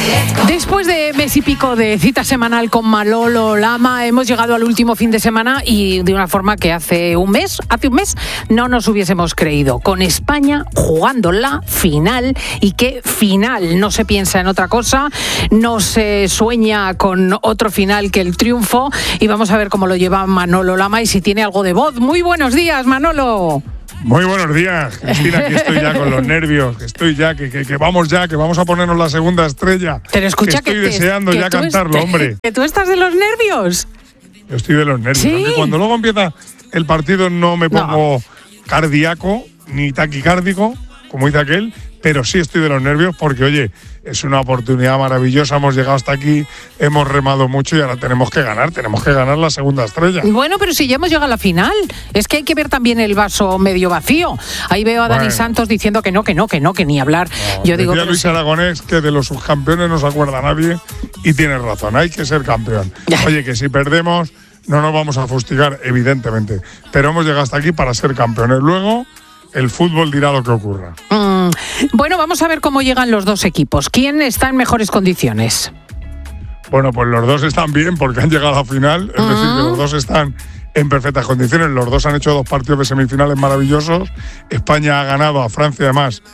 Después de mes y pico de cita semanal con Manolo Lama, hemos llegado al último fin de semana y de una forma que hace un mes no nos hubiésemos creído. Con España jugando la final, y qué final, no se piensa en otra cosa, no se sueña con otro final que el triunfo, y vamos a ver cómo lo lleva Manolo Lama y si tiene algo de voz. Muy buenos días, Manolo. Muy buenos días, Cristina, aquí estoy ya con los nervios, que vamos a ponernos la segunda estrella. Pero escucha, que estoy deseando ya cantarlo, hombre. ¿Que tú estás de los nervios? Yo estoy de los nervios, ¿Sí? aunque cuando luego empieza el partido no me pongo cardíaco ni taquicárdico, como dice aquel, pero sí estoy de los nervios porque, oye, es una oportunidad maravillosa, hemos llegado hasta aquí, hemos remado mucho y ahora tenemos que ganar la segunda estrella. Bueno, pero si ya hemos llegado a la final, es que hay que ver también el vaso medio vacío. Ahí veo a Dani Santos diciendo que no, que ni hablar. No, yo digo, Luis Aragonés que de los subcampeones no se acuerda nadie y tiene razón, hay que ser campeón. Oye, que si perdemos no nos vamos a fustigar, evidentemente, pero hemos llegado hasta aquí para ser campeones. Luego el fútbol dirá lo que ocurra. Bueno, vamos a ver cómo llegan los dos equipos. ¿Quién está en mejores condiciones? Bueno, pues los dos están bien porque han llegado a la final. Es decir, que los dos están en perfectas condiciones. Los dos han hecho 2 partidos de semifinales maravillosos. España ha ganado a Francia, además,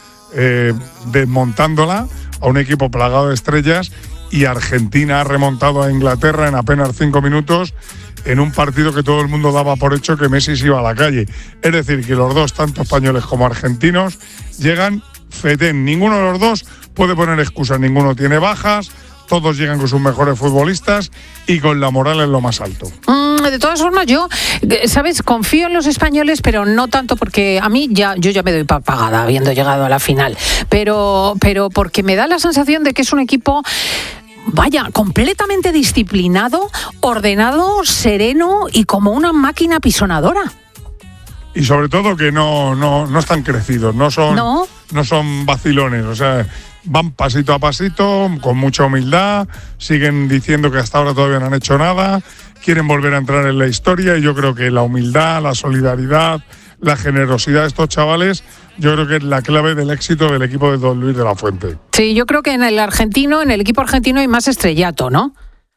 desmontándola a un equipo plagado de estrellas. Y Argentina ha remontado a Inglaterra en apenas 5 minutos en un partido que todo el mundo daba por hecho que Messi se iba a la calle. Es decir, que los dos, tanto españoles como argentinos, llegan fetén. Ninguno de los dos puede poner excusas, ninguno tiene bajas, todos llegan con sus mejores futbolistas y con la moral en lo más alto. De todas formas, yo, ¿sabes? Confío en los españoles, pero no tanto porque a mí yo ya me doy pagada habiendo llegado a la final. Pero porque me da la sensación de que es un equipo, vaya, completamente disciplinado, ordenado, sereno y como una máquina pisonadora. Y sobre todo que no están crecidos, no son vacilones, o sea, van pasito a pasito, con mucha humildad, siguen diciendo que hasta ahora todavía no han hecho nada, quieren volver a entrar en la historia, y yo creo que la humildad, la solidaridad, la generosidad de estos chavales, yo creo que es la clave del éxito del equipo de Don Luis de la Fuente. Sí, yo creo que en el equipo argentino hay más estrellato, ¿no?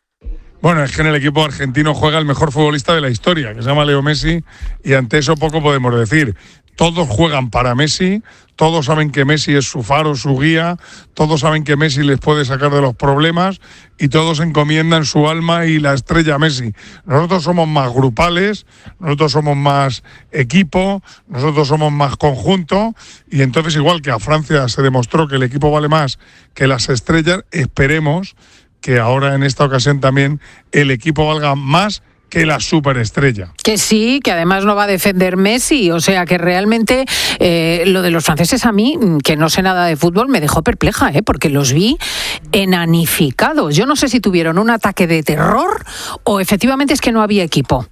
Bueno, es que en el equipo argentino juega el mejor futbolista de la historia, que se llama Leo Messi, y ante eso poco podemos decir. Todos juegan para Messi, todos saben que Messi es su faro, su guía, todos saben que Messi les puede sacar de los problemas y todos encomiendan su alma y la estrella a Messi. Nosotros somos más grupales, nosotros somos más equipo, nosotros somos más conjunto, y entonces, igual que a Francia se demostró que el equipo vale más que las estrellas, esperemos que ahora en esta ocasión también el equipo valga más que la superestrella. Que sí, que además no va a defender Messi, o sea que realmente lo de los franceses a mí, que no sé nada de fútbol, me dejó perpleja, porque los vi enanificados. Yo no sé si tuvieron un ataque de terror o efectivamente es que no había equipo.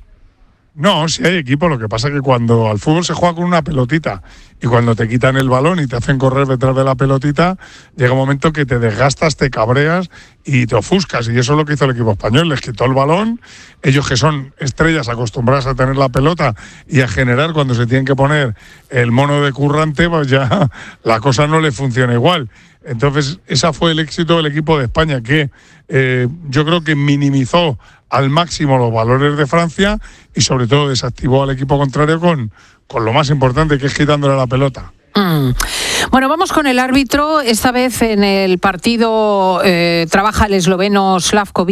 No, sí hay equipo, lo que pasa es que cuando al fútbol se juega con una pelotita y cuando te quitan el balón y te hacen correr detrás de la pelotita, llega un momento que te desgastas, te cabreas y te ofuscas, y eso es lo que hizo el equipo español, les quitó el balón, ellos que son estrellas acostumbradas a tener la pelota y a generar cuando se tienen que poner el mono de currante, pues ya la cosa no le funciona igual. Entonces, ese fue el éxito del equipo de España, que yo creo que minimizó al máximo los valores de Francia y sobre todo desactivó al equipo contrario con lo más importante, que es quitándole la pelota. Bueno, vamos con el árbitro. Esta vez en el partido trabaja el esloveno Slavko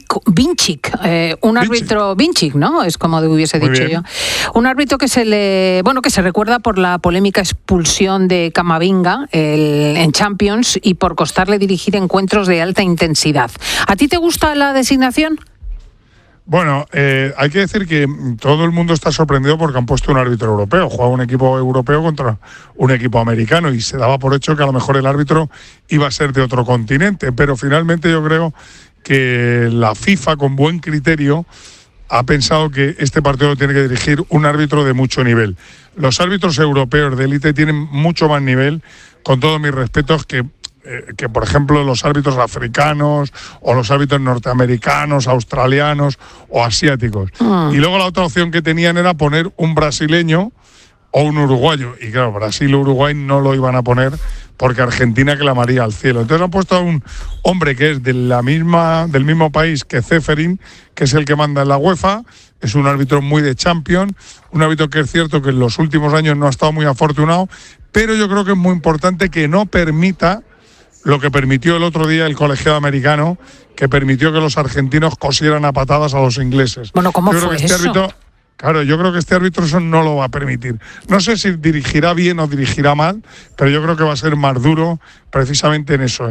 Vinčić, un árbitro Vinčić, ¿no? Es como hubiese dicho yo. Un árbitro que se recuerda por la polémica expulsión de Camavinga en Champions y por costarle dirigir encuentros de alta intensidad. ¿A ti te gusta la designación? Bueno, hay que decir que todo el mundo está sorprendido porque han puesto un árbitro europeo. Juega un equipo europeo contra un equipo americano y se daba por hecho que a lo mejor el árbitro iba a ser de otro continente. Pero finalmente yo creo que la FIFA, con buen criterio, ha pensado que este partido lo tiene que dirigir un árbitro de mucho nivel. Los árbitros europeos de élite tienen mucho más nivel, con todos mis respetos, que por ejemplo los árbitros africanos o los árbitros norteamericanos, australianos o asiáticos. Y luego la otra opción que tenían era poner un brasileño o un uruguayo. Y claro, Brasil o Uruguay no lo iban a poner porque Argentina clamaría al cielo. Entonces han puesto a un hombre que es del mismo país que Ceferin, que es el que manda en la UEFA. Es un árbitro muy de Champions, un árbitro que es cierto que en los últimos años no ha estado muy afortunado, pero yo creo que es muy importante que no permita lo que permitió el otro día el colegiado americano, que permitió que los argentinos cosieran a patadas a los ingleses. Bueno, ¿cómo fue eso? Claro, yo creo que este árbitro eso no lo va a permitir. No sé si dirigirá bien o dirigirá mal, pero yo creo que va a ser más duro precisamente en eso,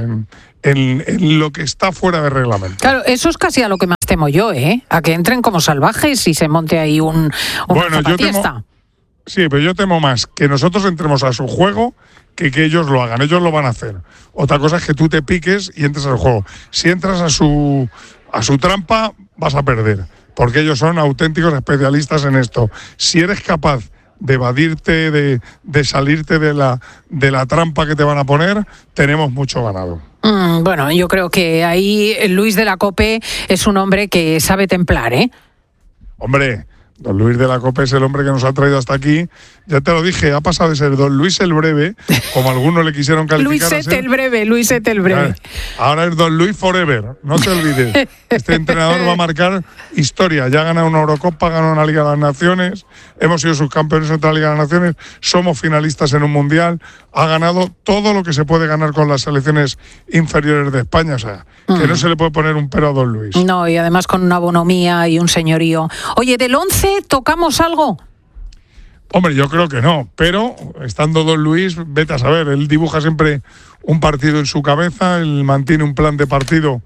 en lo que está fuera de reglamento. Claro, eso es casi a lo que más temo yo, a que entren como salvajes y se monte ahí una zapatiesta. Sí, pero yo temo más que nosotros entremos a su juego que ellos lo hagan. Ellos lo van a hacer. Otra cosa es que tú te piques y entres al juego. Si entras a su trampa, vas a perder, porque ellos son auténticos especialistas en esto. Si eres capaz de evadirte, de salirte de la trampa que te van a poner, tenemos mucho ganado. Bueno, yo creo que ahí Luis de la Cope es un hombre que sabe templar, ¿eh? Hombre, don Luis de la Cope es el hombre que nos ha traído hasta aquí. Ya te lo dije, ha pasado de ser don Luis el Breve, como algunos le quisieron calificar. Luisete el Breve. Ahora es don Luis Forever, no te olvides. Este entrenador va a marcar historia. Ya ha ganado una Eurocopa, ha ganado una Liga de las Naciones, hemos sido subcampeones en otra Liga de las Naciones, somos finalistas en un Mundial, ha ganado todo lo que se puede ganar con las selecciones inferiores de España. O sea, que no se le puede poner un pero a don Luis. No, y además con una bonomía y un señorío. Oye, ¿del 11 tocamos algo? Hombre, yo creo que no, pero estando don Luis, vete a saber, él dibuja siempre un partido en su cabeza, él mantiene un plan de partido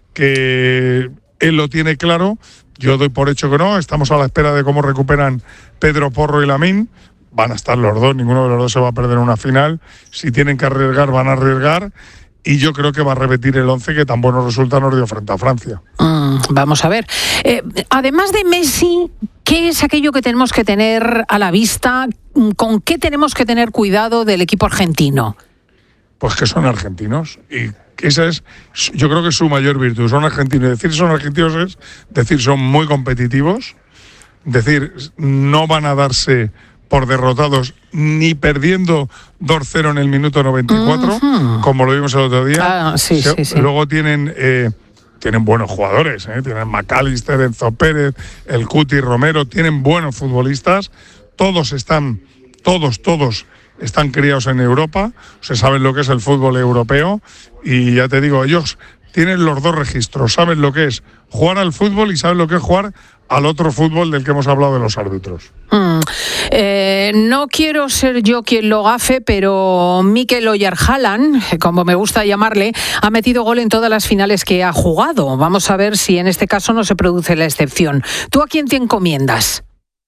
que él lo tiene claro. Yo doy por hecho que no, estamos a la espera de cómo recuperan Pedro Porro y Lamine. Van a estar los dos, ninguno de los dos se va a perder una final. Si tienen que arriesgar, van a arriesgar. Y yo creo que va a repetir el 11 que tan buenos resultados nos dio frente a Francia. Vamos a ver. Además de Messi, ¿qué es aquello que tenemos que tener a la vista? ¿Con qué tenemos que tener cuidado del equipo argentino? Pues que son argentinos. Y esa es, yo creo que es su mayor virtud. Son argentinos. Decir son argentinos es decir son muy competitivos. Decir no van a darse por derrotados ni perdiendo 2-0 en el minuto 94, como lo vimos el otro día. Sí. Luego tienen buenos jugadores, tienen McAllister, Enzo Pérez, el Cuti, Romero, tienen buenos futbolistas. Todos están criados en Europa, se saben lo que es el fútbol europeo y ya te digo, ellos tienen los dos registros, saben lo que es jugar al fútbol y saben lo que es jugar al otro fútbol del que hemos hablado de los árbitros. No quiero ser yo quien lo gafe, pero Mikel Oyarzabal, como me gusta llamarle, ha metido gol en todas las finales que ha jugado. Vamos a ver si en este caso no se produce la excepción. ¿Tú a quién te encomiendas?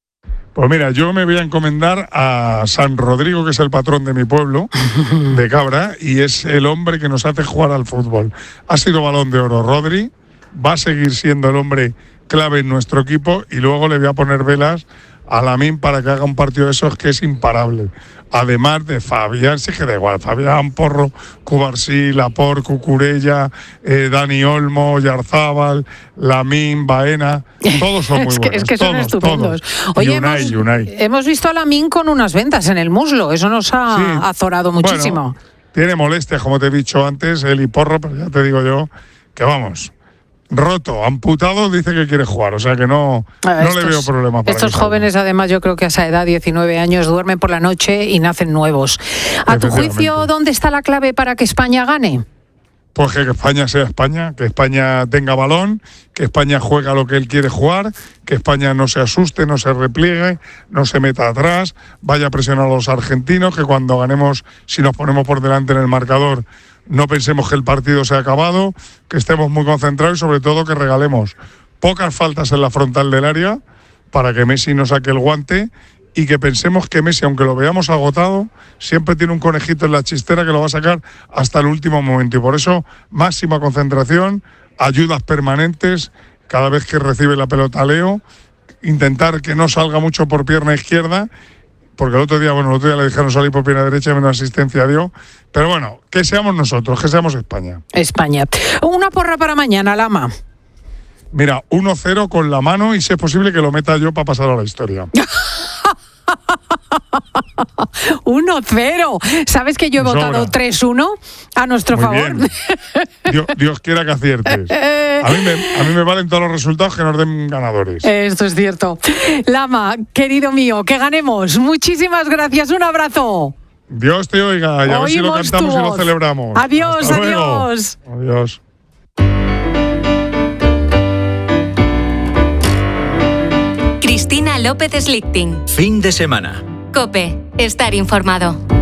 Pues mira, yo me voy a encomendar a San Rodrigo, que es el patrón de mi pueblo, de Cabra, y es el hombre que nos hace jugar al fútbol. Ha sido Balón de Oro Rodri, va a seguir siendo el hombre clave en nuestro equipo y luego le voy a poner velas a Lamine para que haga un partido de esos que es imparable. Además de Fabián, sí que da igual, Fabián, Porro, Cubarsí, Laporte, Cucurella, Dani Olmo, Oyarzabal, Lamine, Baena, todos son muy buenos. Es que son estupendos. Todos. Oye, Unai. Hemos visto a Lamine con unas ventas en el muslo, eso nos ha azorado muchísimo. Bueno, tiene molestias, como te he dicho antes, él y Porro, pero ya te digo yo que vamos, roto, amputado, dice que quiere jugar, o sea que no le veo problema para estos jóvenes, además, yo creo que a esa edad, 19 años, duermen por la noche y nacen nuevos. ¿A tu juicio, dónde está la clave para que España gane? Pues que España sea España, que España tenga balón, que España juegue a lo que él quiere jugar, que España no se asuste, no se repliegue, no se meta atrás, vaya a presionar a los argentinos, que cuando ganemos, si nos ponemos por delante en el marcador, no pensemos que el partido se ha acabado, que estemos muy concentrados y sobre todo que regalemos pocas faltas en la frontal del área para que Messi no saque el guante y que pensemos que Messi, aunque lo veamos agotado, siempre tiene un conejito en la chistera que lo va a sacar hasta el último momento. Y por eso, máxima concentración, ayudas permanentes, cada vez que recibe la pelota Leo, intentar que no salga mucho por pierna izquierda, porque el otro día le dijeron salir por pierna derecha y menos asistencia dio. Pero bueno, que seamos nosotros, que seamos España. España. Una porra para mañana, Lama. Mira, 1-0 con la mano y si es posible que lo meta yo para pasar a la historia. 1-0. ¿Sabes que yo he votado 3-1 a nuestro favor? Dios quiera que aciertes. A mí me valen todos los resultados que nos den ganadores. Esto es cierto. Lama, querido mío, que ganemos. Muchísimas gracias. Un abrazo. Dios te oiga y a ver si lo cantamos y lo celebramos. Adiós, adiós. Adiós. Cristina López Slichting. Fin de semana. COPE. Estar informado.